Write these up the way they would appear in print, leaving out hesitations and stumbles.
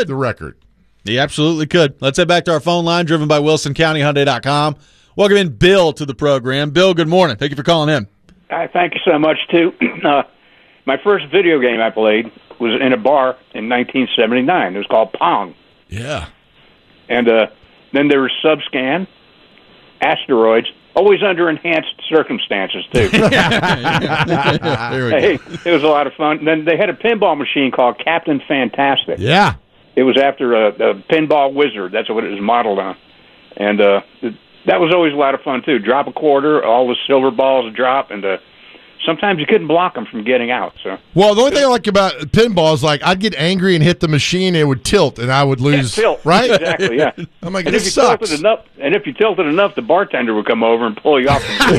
could. The record. He absolutely could. Let's head back to our phone line, driven by WilsonCountyHyundai.com. Welcome in Bill to the program. Bill, good morning. Thank you for calling in. Thank you so much, too. My first video game I played was in a bar in 1979. It was called Pong. Yeah. And then there was Subscan, Asteroids, always under enhanced circumstances, too. Hey, it was a lot of fun. And then they had a pinball machine called Captain Fantastic. Yeah. It was after a pinball wizard. That's what it was modeled on. And that was always a lot of fun, too. Drop a quarter, all the silver balls drop, and sometimes you couldn't block them from getting out. So, well, the only thing I like about pinball is, like, I'd get angry and hit the machine, and it would tilt, and I would lose. Yeah, tilt. Right? Exactly, yeah. I'm like, and this sucks. If you tilted enough, the bartender would come over and pull you off. Hey,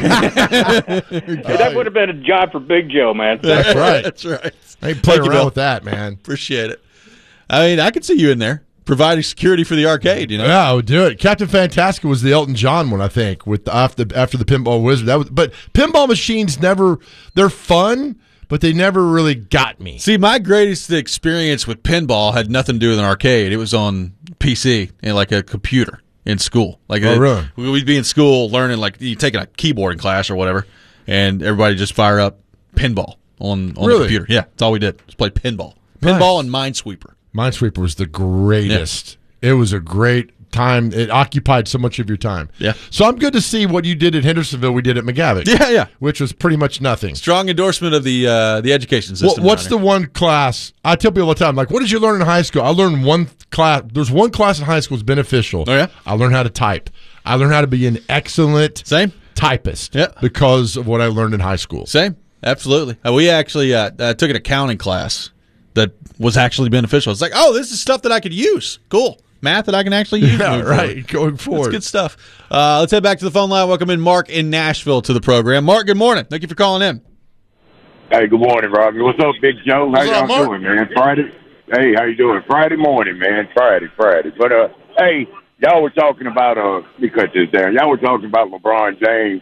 that would have been a job for Big Joe, man. That's right. That's right. I ain't playing around with that, man. Appreciate it. I mean, I could see you in there, providing security for the arcade, you know? Yeah, I would do it. Captain Fantastic was the Elton John one, I think, with after the Pinball Wizard. But pinball machines they're fun, but they never really got me. See, my greatest experience with pinball had nothing to do with an arcade. It was on PC and like a computer in school. Really? We'd be in school learning, like, you taking a keyboarding class or whatever, and everybody just fire up pinball on the computer. Yeah, that's all we did. Just play pinball. Pinball and Minesweeper. Minesweeper was the greatest. Yeah. It was a great time. It occupied so much of your time. Yeah. So I'm good to see what you did at Hendersonville. We did at McGavick. Yeah. Which was pretty much nothing. Strong endorsement of the education system. What's the one class? I tell people all the time, like, what did you learn in high school? I learned one class. There's one class in high school that's beneficial. Oh, yeah? I learned how to type. I learned how to be an excellent typist because of what I learned in high school. Same. Absolutely. We actually took an accounting class that was actually beneficial. It's like, oh, this is stuff that I could use. Cool. Math that I can actually use. Yeah, right. Going forward. That's good stuff. Let's head back to the phone line. Welcome in Mark in Nashville to the program. Mark, good morning. Thank you for calling in. Hey, good morning, Robbie. What's up, Big Joe? How y'all doing, man? Friday? Hey, how you doing? Friday morning, man. Friday. But, hey, y'all were talking about, let me cut this down. Y'all were talking about LeBron James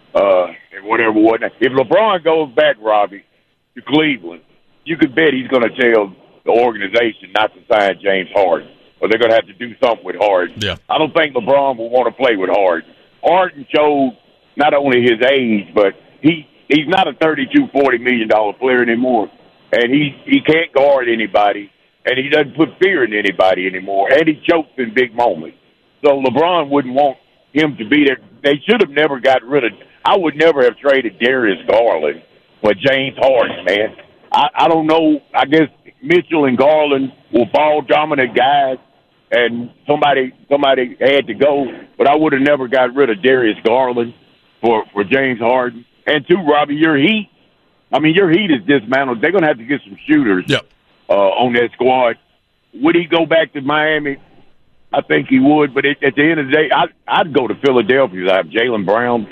and whatnot. If LeBron goes back, Robbie, to Cleveland, you could bet he's going to tell the organization not to sign James Harden, or they're going to have to do something with Harden. Yeah. I don't think LeBron will want to play with Harden. Harden showed not only his age, but he's not a $32, $40 million player anymore, and he can't guard anybody, and he doesn't put fear in anybody anymore, and he chokes in big moments. So LeBron wouldn't want him to be there. They should have never got rid of – I would never have traded Darius Garland for James Harden, man. I don't know. I guess Mitchell and Garland were ball-dominant guys, and somebody had to go. But I would have never got rid of Darius Garland for James Harden. And, too, Robbie, your Heat is dismantled. They're going to have to get some shooters on that squad. Would he go back to Miami? I think he would. But at the end of the day, I'd go to Philadelphia. I have Jaylen Brown,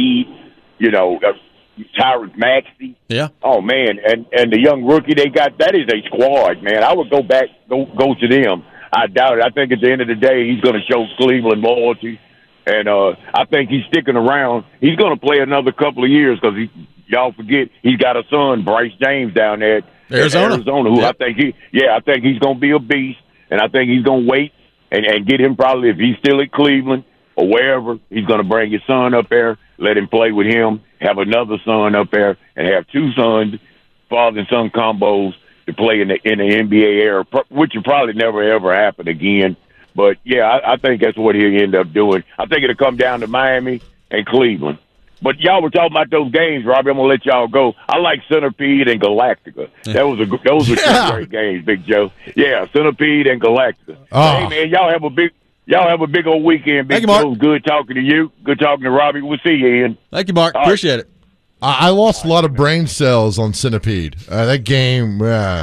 Embiid, Tyrese Maxey. Yeah. Oh, man. And the young rookie they got, that is a squad, man. I would go to them. I doubt it. I think at the end of the day, he's going to show Cleveland loyalty. And I think he's sticking around. He's going to play another couple of years because y'all forget he's got a son, Bryce James, down there at Arizona, who I think he's going to be a beast. And I think he's going to wait and get him probably, if he's still at Cleveland or wherever, he's going to bring his son up there, let him play with him, have another son up there, and have two sons, father and son combos to play in the NBA era, which will probably never, ever happen again. But, yeah, I think that's what he'll end up doing. I think it'll come down to Miami and Cleveland. But y'all were talking about those games, Robbie. I'm going to let y'all go. I like Centipede and Galactica. Those are two great games, Big Joe. Yeah, Centipede and Galactica. Oh. Hey, man, y'all have a big old weekend, Big Joe. It was good talking to you. Good talking to Robbie. We'll see you, Ian. Thank you, Mark. Appreciate it. I lost a lot of brain cells on Centipede. That game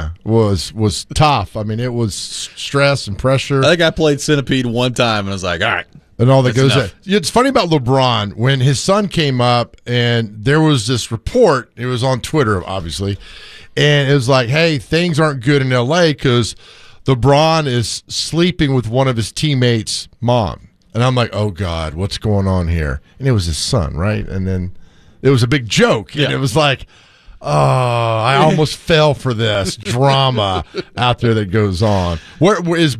was tough. I mean, it was stress and pressure. I think I played Centipede one time, and I was like, all right. And all that goes enough. It's funny about LeBron. When his son came up, and there was this report, it was on Twitter, obviously, and it was like, hey, things aren't good in L.A. because LeBron is sleeping with one of his teammates' mom. And I'm like, oh, God, what's going on here? And it was his son, right? And then it was a big joke. And it was like, oh, I almost fell for this drama out there that goes on. Where is